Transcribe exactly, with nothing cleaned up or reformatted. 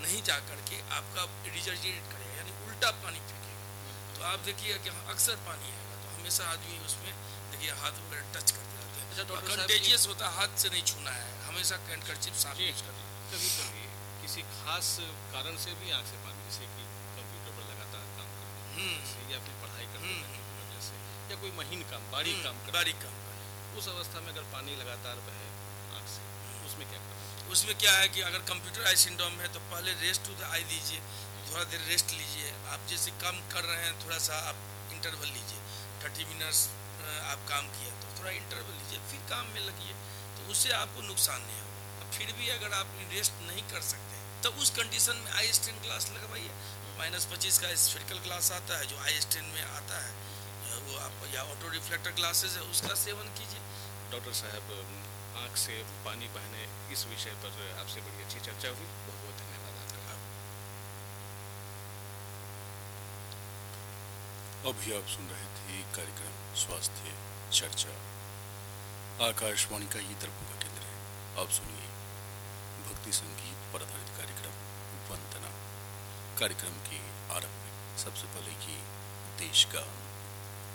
नहीं जा करके आपका रिजर्जेट करेगा, यानी उल्टा पानी फेंकेगा। तो आप देखिए कि अक्सर पानी आएगा तो हमेशा आदमी उसमें देखिए हाथ वगैरह टच करते रहते हैं। अच्छा डॉक्टर साहब, कंटेजियस होता है, हाथ से नहीं छूना है, हमेशा हैंडकरचिप साफ यूज करना। कभी कभी किसी खास कारण से भी आँख से पानी, जैसे कि कंप्यूटर पर लगातार काम करना या फिर पढ़ाई करते हैं वजह से, या कोई महीन काम बारीक काम करना, बारीक काम उस अवस्था में अगर पानी लगातार बहे आँख से, उसमें क्या करना? उसमें क्या है कि अगर कंप्यूटर आई सिंड्रोम है तो पहले रेस्ट टू द आई दीजिए, थोड़ा देर रेस्ट लीजिए। आप जैसे काम कर रहे हैं थोड़ा सा आप इंटरवल लीजिए, थर्टी मिनट्स आप काम किया तो थोड़ा इंटरवल लीजिए, फिर काम में लगिए, तो उससे आपको नुकसान नहीं होगा। फिर भी अगर आप रेस्ट नहीं कर सकते तो उस कंडीशन में आई स्ट्रेन ग्लास लगवाइए। माइनस पच्चीस का स्फेरिकल ग्लास आता है जो आई स्ट्रेन में आता है, वो आप या ऑटो रिफ्लेक्टर ग्लासेस है उसका सेवन कीजिए। डॉक्टर साहब, आँख से पानी बहने इस विषय पर आपसे बड़ी अच्छी चर्चा हुई, बहुत बहुत धन्यवाद आपका। अभी आप सुन रहे थे कार्यक्रम स्वास्थ्य चर्चा, आकाशवाणी का ये दरभंगा केंद्र है। आप सुनिए भक्ति संगीत पर आधारित कार्यक्रम वंदना। कार्यक्रम के आरंभ में सबसे पहले ये देश का